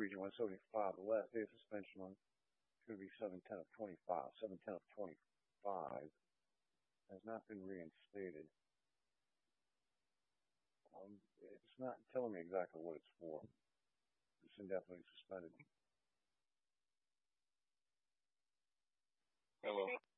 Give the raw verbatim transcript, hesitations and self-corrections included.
Region one seventy-five. The last day of suspension on it's going to be seven ten of twenty-five. seven ten of twenty-five has not been reinstated. Um, it's not telling me exactly what it's for. It's indefinitely suspended. Hello.